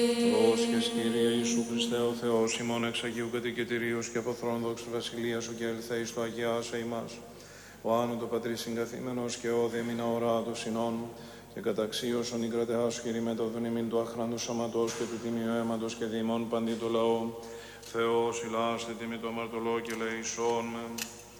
Πρόσχες, Κύριε Ιησού Χριστέ, ο Θεός ημών εξ Αγίου Κατοικητηρίου και από θρόν δόξου βασιλεία σου και ελθέης το αγιάσε ημάς. Ο άνω το Πατρί συγκαθήμενος και ο δέμινα οράτος συνών και καταξίωσον η κρατεά σου χειριμέτωθον ημίν του αχράντου σώματος και του τιμίου αίματος και διημών παντί το λαό. Θεός ηλάστε τιμή το αμαρτωλό και λεησόν με.